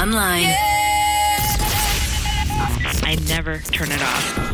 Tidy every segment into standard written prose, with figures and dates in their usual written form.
online. I never turn it off.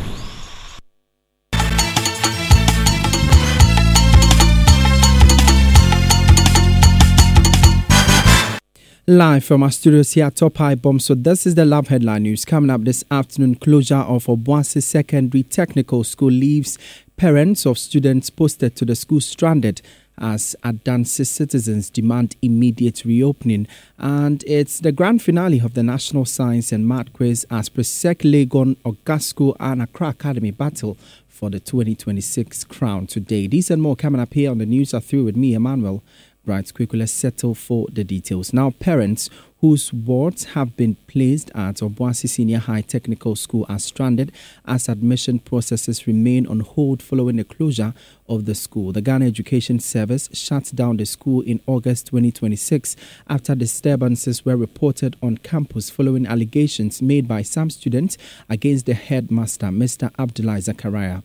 Live from our studios here at Top High Bomb. So this is the Love Headline News. Coming up this afternoon, closure of Obuasi Secondary Technical School leaves parents of students posted to the school stranded as Adansi citizens demand immediate reopening. And it's the grand finale of the National Science and Math Quiz as Presec Legon, Ogasco and Accra Academy battle for the 2026 crown today. These and more coming up here on the news are through with me, Emmanuel. Right, quickly, let's settle for the details. Now, parents whose wards have been placed at Obuasi Senior High Technical School are stranded as admission processes remain on hold following the closure of the school. The Ghana Education Service shut down the school in August 2026 after disturbances were reported on campus following allegations made by some students against the headmaster, Mr. Abdullah Zakaria.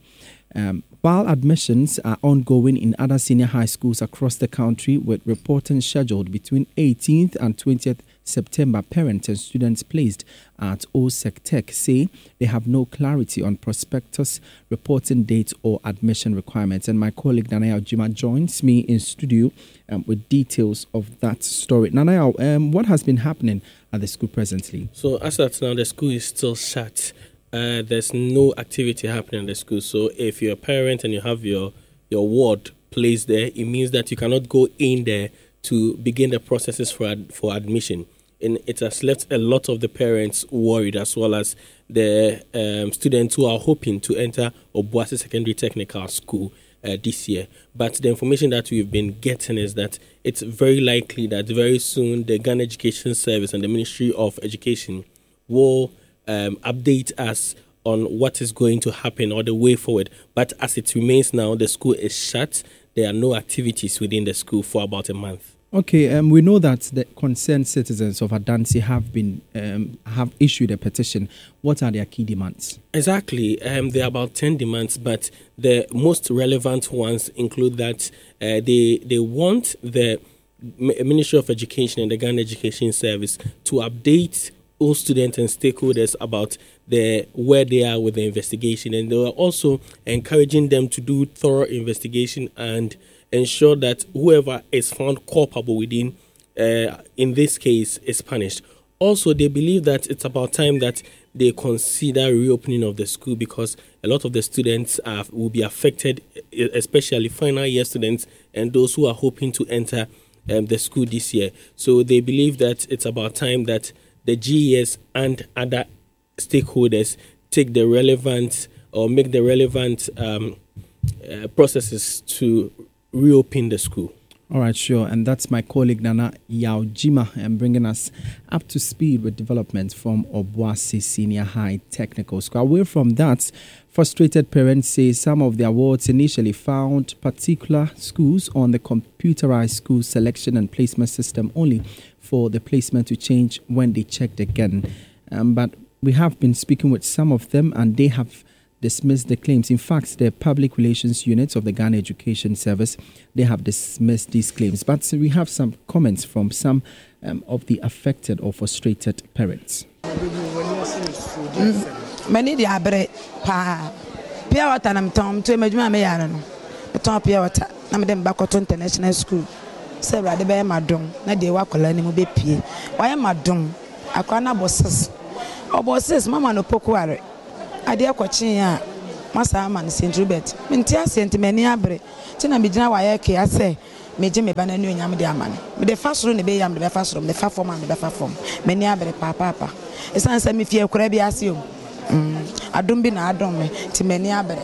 While admissions are ongoing in other senior high schools across the country with reporting scheduled between 18th and 20th September, parents and students placed at OSEC Tech say they have no clarity on prospectus reporting dates or admission requirements. And my colleague Nanaya Ojima joins me in studio with details of that story. Nanaya, what has been happening at the school presently? So as at now, the school is still shut. There's no activity happening in the school. So if you're a parent and you have your ward placed there, it means that you cannot go in there to begin the processes for admission. And it has left a lot of the parents worried, as well as the students who are hoping to enter Obuasi Secondary Technical School this year. But the information that we've been getting is that it's very likely that very soon the Ghana Education Service and the Ministry of Education will update us on what is going to happen or the way forward. But as it remains now, the school is shut. There are no activities within the school for about a month. Okay, we know that the concerned citizens of Adansi have issued a petition. What are their key demands? Exactly. There are about 10 demands, but the most relevant ones include that they want the Ministry of Education and the Ghana Education Service to update all students and stakeholders about where they are with the investigation, and they are also encouraging them to do thorough investigation and ensure that whoever is found culpable within, in this case, is punished. Also, they believe that it's about time that they consider reopening of the school because a lot of the students will be affected, especially final year students and those who are hoping to enter the school this year. So they believe that it's about time that the GES and other stakeholders take the relevant or make the relevant processes to reopen the school. All right, sure. And that's my colleague Nana Yaojima and bringing us up to speed with developments from Obuasi Senior High Technical School. Away from that, frustrated parents say some of the awards initially found particular schools on the computerized school selection and placement system only for the placement to change when they checked again. But we have been speaking with some of them and they have dismissed the claims. In fact, the public relations units of the Ghana Education Service, they have dismissed these claims. But we have some comments from some of the affected or frustrated parents. Many the abre pa pure water nam tom to medjuma me yare no beton pure water na me dem back to international school say brade be madom na de wakola ni mu be pie why madom akwa na bosses obosses mama no pokuare ade akwachi a masa man St. Robert mintia sentimani abre ti na me gina wa ye ke ase meje me ba na nu nyam de amane me de fasoro ne be yam de be fasoro me fa form me be fa form mani abre papa esan se me fie kura bi ase o adom bi na adom me ti mani abre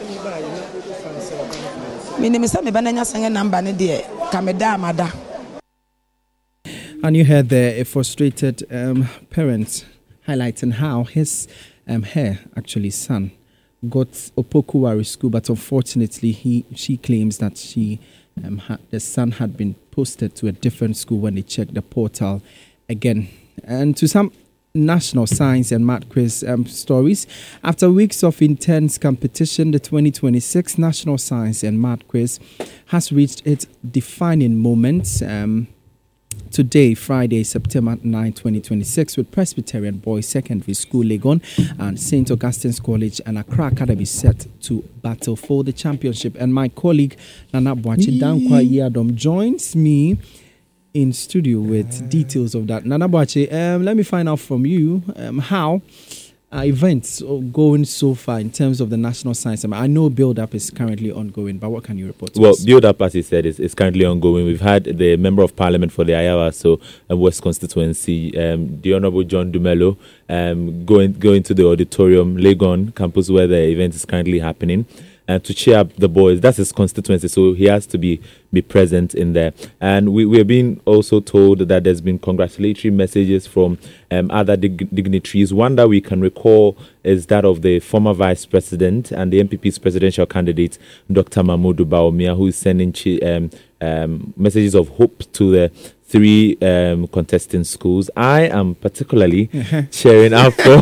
me me se me ba na nya sanga number ne de ka me da amada. And you heard there a frustrated parent highlighting how his her son got Opokuwari school, but unfortunately she claims that the son had been posted to a different school when they checked the portal again. And to some National Science and Math Quiz stories, after weeks of intense competition, the 2026 National Science and Math Quiz has reached its defining moments. today, Friday, September 9, 2026, with Presbyterian Boys Secondary School, Legon, and St. Augustine's College and Accra Academy set to battle for the championship. And my colleague, Nana Boachi Dankwa Yadom, joins me in studio with details of that. Nana Boachi, let me find out from you how events are going so far in terms of the National Science Summit. I know build-up is currently ongoing, but what can you report to us? Build-up, as you said, is currently ongoing. We've had the Member of Parliament for the Ayawaso West Constituency, the Honourable John Dumelo, going to the auditorium, Legon campus, where the event is currently happening, to cheer up the boys. That's his constituency, so he has to be present in there. And we're being also told that there's been congratulatory messages from other dignitaries. One that we can recall is that of the former Vice President and the MPP's presidential candidate, Dr. Mahmoud Bawumia, who is sending messages of hope to the 3 contesting schools. I am particularly cheering up for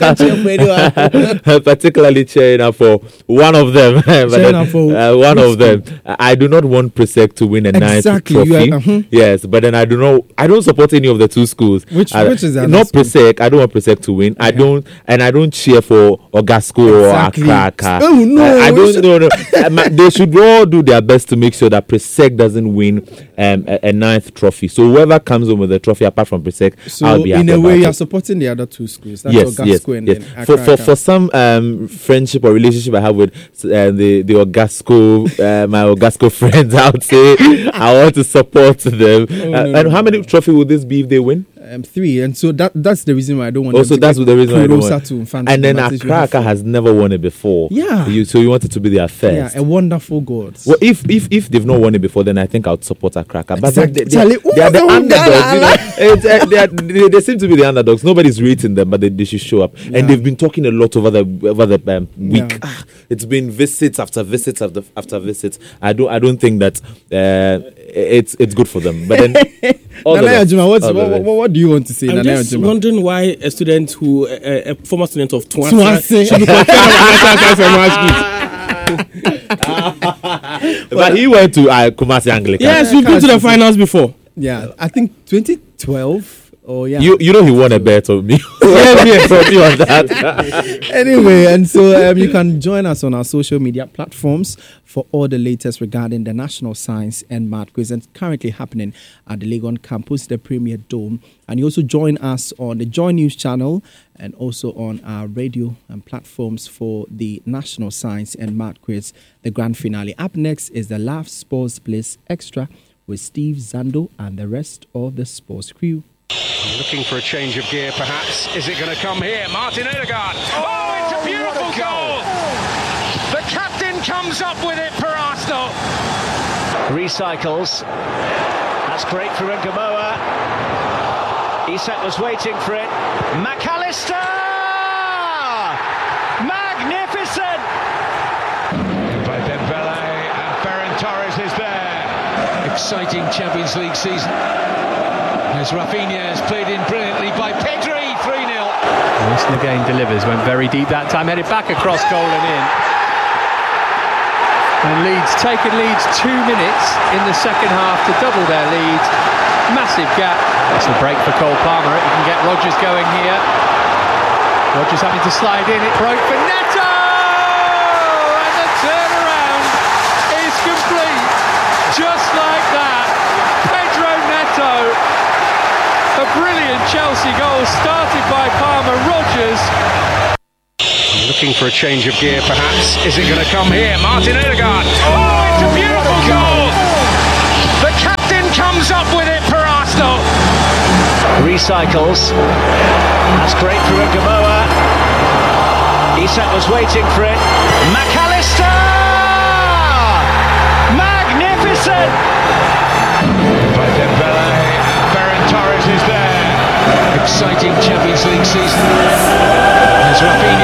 particularly cheering up for one of them. One of them. I do not want Presec to win a ninth trophy. Yes, but then I don't support any of the 2 schools. Which is that? Not Presec. I don't want Presec to win. I don't cheer for Ogasco or Accra. Oh no! I don't know. They should all do their best to make sure that Presec doesn't win a ninth trophy. So whoever comes home with the trophy apart from Presec, I'll be happy. In a way, you're supporting the other 2 schools. That's yes. For some friendship or relationship I have with the Ogasco, my Ogasco friends, I would say I want to support them. And how many trophy will this be if they win? 3, and so that's the reason why I don't want. Also, that's the reason why I don't want. And then Accra has never won it before. Yeah. So you want it to be their first. Yeah, a wonderful goal. Well, if they've not won it before, then I think I would support Accra. But exactly. they are the underdogs. They seem to be the underdogs. Nobody's rating them, but they should show up. Yeah. And they've been talking a lot over the week. Yeah. It's been visits after visits after visits. I don't think that it's good for them. But then, what do you want to say? I'm just wondering why a student a former student of Twassa should be but he went to Kumasi Anglican. Yes, we've been to the finals before. Yeah, I think 2012. Oh yeah, you know he won a bet on me. On that. Anyway, and so you can join us on our social media platforms for all the latest regarding the National Science and Math Quiz, and currently happening at the Legon campus, the Premier Dome. And you also join us on the Joy News channel and also on our radio and platforms for the National Science and Math Quiz, the grand finale. Up next is the Laugh Sports Bliss Extra with Steve Zando and the rest of the sports crew. Looking for a change of gear, perhaps. Is it going to come here? Martin Odegaard. Oh, it's a beautiful goal! The captain comes up with it for Arsenal. Recycles. That's great for Ngamoa. Isak was waiting for it. McAllister! Magnificent! By Dembele, and Ferran Torres is there. Exciting Champions League season. As Rafinha has played in brilliantly by Pedri, 3-0. Arsenal again delivers, went very deep that time, headed back across goal and in. And Leeds taken Leeds 2 minutes in the second half to double their lead. Massive gap. That's a break for Cole Palmer. He can get Rodgers going here. Rodgers having to slide in, it broke for Neto! And the turnaround is complete. Just like that. Pedro Neto. A brilliant Chelsea goal started by Palmer. Rodgers. Looking for a change of gear, perhaps. Is it going to come here? Martin Odegaard. Oh, it's a beautiful goal! The captain comes up with it for Arsenal. Recycles. That's great for Ngamoa. Isak was waiting for it. McAllister! Magnificent! By Dembele. Torres is there. Exciting Champions League season. As Rafinha